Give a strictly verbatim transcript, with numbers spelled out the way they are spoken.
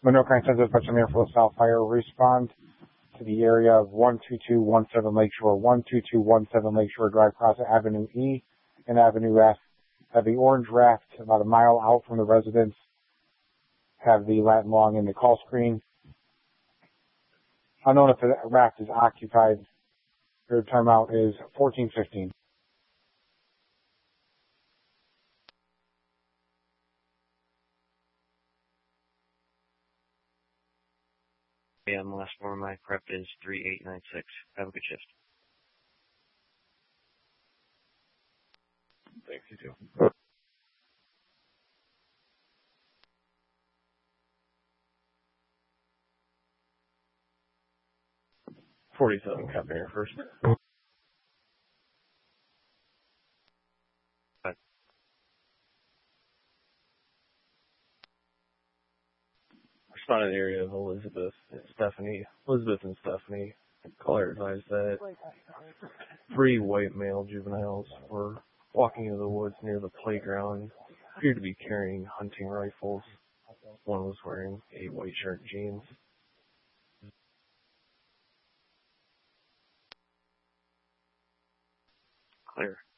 Monroe County Census Bureau Airfield South Fire, respond to the area of one two two one seven Lakeshore, one two two one seven Lakeshore Drive, across Avenue E and Avenue F. Have the orange raft about a mile out from the residence. Have the Latin long in the call screen. Unknown if the raft is occupied. Your timeout is fourteen fifteen. Yeah, the last four of my prep is three eight nine six. Have a good shift. Thanks, you too. forty-seven, Captain Air First. But Responded to the area of Elizabeth and Stephanie. Elizabeth and Stephanie. Caller advised that three white male juveniles were walking into the woods near the playground, appeared to be carrying hunting rifles. One was wearing a white shirt and jeans. clear.